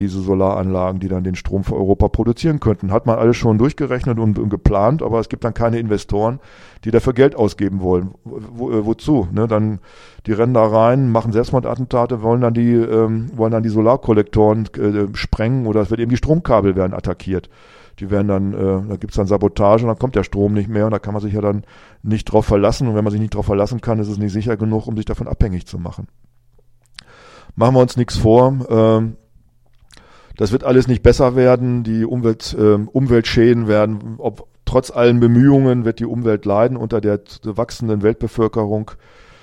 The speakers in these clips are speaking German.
diese Solaranlagen, die dann den Strom für Europa produzieren könnten. Hat man alles schon durchgerechnet und geplant, aber es gibt dann keine Investoren, die dafür Geld ausgeben wollen. Wozu? Ne? Dann die rennen da rein, machen Selbstmordattentate, wollen dann die Solarkollektoren sprengen oder es wird eben die Stromkabel werden attackiert. Die werden dann, da gibt's dann Sabotage und dann kommt der Strom nicht mehr und da kann man sich ja dann nicht drauf verlassen. Und wenn man sich nicht drauf verlassen kann, ist es nicht sicher genug, um sich davon abhängig zu machen. Machen wir uns nichts vor. Das wird alles nicht besser werden. Die Umweltschäden werden, trotz allen Bemühungen wird die Umwelt leiden unter der wachsenden Weltbevölkerung.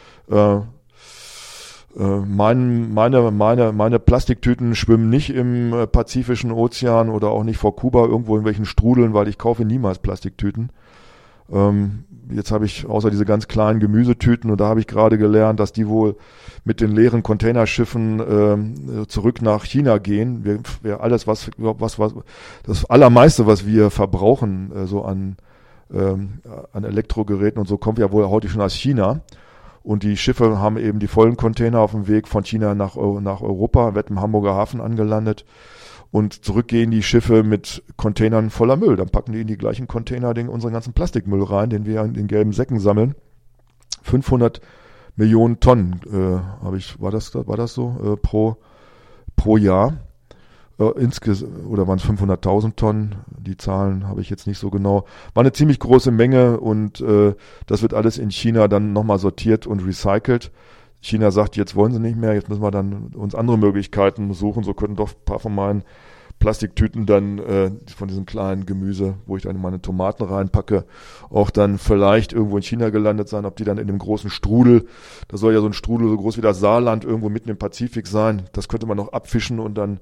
Meine Plastiktüten schwimmen nicht im Pazifischen Ozean oder auch nicht vor Kuba irgendwo in welchen Strudeln, weil ich kaufe niemals Plastiktüten. Jetzt habe ich außer diese ganz kleinen Gemüsetüten und da habe ich gerade gelernt, dass die wohl mit den leeren Containerschiffen zurück nach China gehen. Alles das Allermeiste, was wir verbrauchen, so an Elektrogeräten und so, kommt ja wohl heute schon aus China. Und die Schiffe haben eben die vollen Container auf dem Weg von China nach Europa, wird im Hamburger Hafen angelandet. Und zurück gehen die Schiffe mit Containern voller Müll. Dann packen die in die gleichen Container unseren ganzen Plastikmüll rein, den wir in den gelben Säcken sammeln. 500 Millionen Tonnen, war das so, pro Jahr. Oder waren es 500.000 Tonnen? Die Zahlen habe ich jetzt nicht so genau. War eine ziemlich große Menge und das wird alles in China dann nochmal sortiert und recycelt. China sagt, jetzt wollen sie nicht mehr, jetzt müssen wir dann uns andere Möglichkeiten suchen. So könnten doch ein paar von meinen Plastiktüten dann von diesem kleinen Gemüse, wo ich dann meine Tomaten reinpacke, auch dann vielleicht irgendwo in China gelandet sein, ob die dann in dem großen Strudel, da soll ja so ein Strudel so groß wie das Saarland irgendwo mitten im Pazifik sein, das könnte man noch abfischen und dann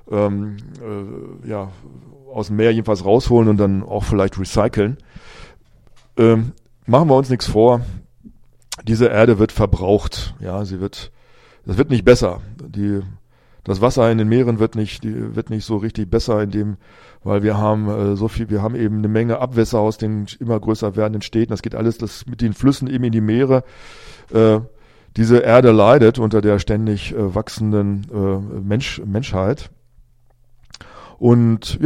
aus dem Meer jedenfalls rausholen und dann auch vielleicht recyceln. Machen wir uns nichts vor. Diese Erde wird verbraucht. Ja, das wird nicht besser. Das Wasser in den Meeren wird nicht so richtig besser, weil wir haben wir haben eben eine Menge Abwässer aus den immer größer werdenden Städten. Das geht alles, das mit den Flüssen eben in die Meere. Diese Erde leidet unter der ständig wachsenden Menschheit. Und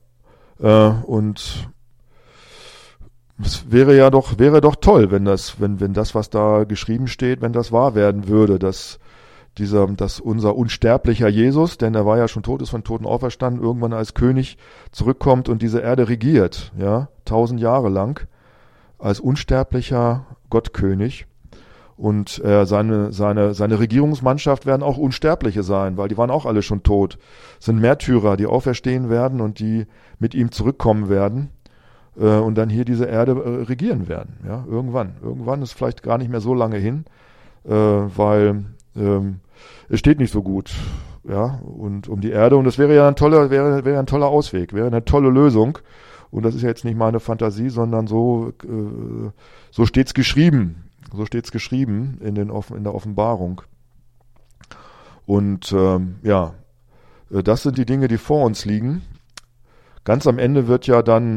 es wäre doch toll, wenn das, was da geschrieben steht, wenn das wahr werden würde, dass unser unsterblicher Jesus, denn er war ja schon tot, ist von Toten auferstanden, irgendwann als König zurückkommt und diese Erde regiert, ja, 1000 Jahre lang, als unsterblicher Gottkönig. Und seine Regierungsmannschaft werden auch Unsterbliche sein, weil die waren auch alle schon tot. Es sind Märtyrer, die auferstehen werden und die mit ihm zurückkommen werden und dann hier diese Erde regieren werden. Ja, irgendwann. Irgendwann ist vielleicht gar nicht mehr so lange hin, weil es steht nicht so gut. Ja, und um die Erde. Und das wäre ja ein toller Ausweg, wäre eine tolle Lösung. Und das ist ja jetzt nicht meine Fantasie, sondern so steht's geschrieben. So steht's geschrieben in der Offenbarung. Und das sind die Dinge, die vor uns liegen. Ganz am Ende wird ja dann,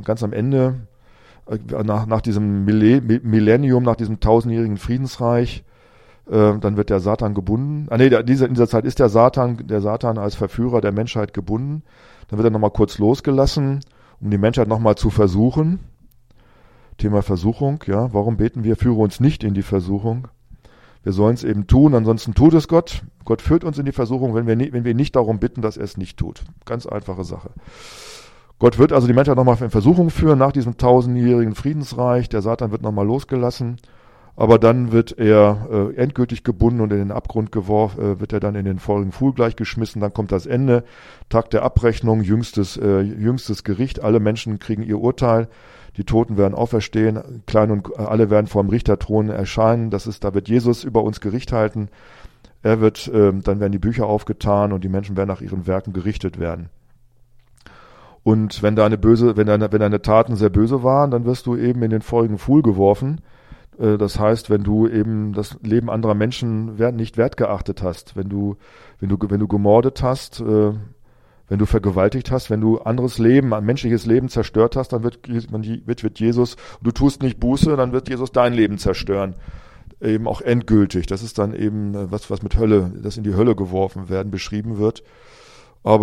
nach diesem Millennium, nach diesem 1000-jährigen Friedensreich, dann wird der Satan gebunden. In dieser Zeit ist der Satan als Verführer der Menschheit gebunden. Dann wird er nochmal kurz losgelassen, um die Menschheit nochmal zu versuchen. Thema Versuchung, ja. Warum beten wir? Führe uns nicht in die Versuchung. Wir sollen es eben tun, ansonsten tut es Gott. Gott führt uns in die Versuchung, wenn wir nicht darum bitten, dass er es nicht tut. Ganz einfache Sache. Gott wird also die Menschheit nochmal in Versuchung führen nach diesem 1000-jährigen Friedensreich. Der Satan wird nochmal losgelassen. Aber dann wird er endgültig gebunden und in den Abgrund geworfen, wird er dann in den feurigen Pfuhl gleich geschmissen. Dann kommt das Ende, Tag der Abrechnung, jüngstes Gericht. Alle Menschen kriegen ihr Urteil. Die Toten werden auferstehen, klein und alle werden vor dem Richterthron erscheinen. Da wird Jesus über uns Gericht halten. Dann werden die Bücher aufgetan und die Menschen werden nach ihren Werken gerichtet werden. Und wenn deine Taten sehr böse waren, dann wirst du eben in den feurigen Pfuhl geworfen. Das heißt, wenn du eben das Leben anderer Menschen nicht wertgeachtet hast, wenn du gemordet hast, wenn du vergewaltigt hast, wenn du anderes Leben, ein menschliches Leben zerstört hast, dann wird Jesus, du tust nicht Buße, dann wird Jesus dein Leben zerstören. Eben auch endgültig. Das ist dann eben was mit Hölle, das in die Hölle geworfen werden, beschrieben wird.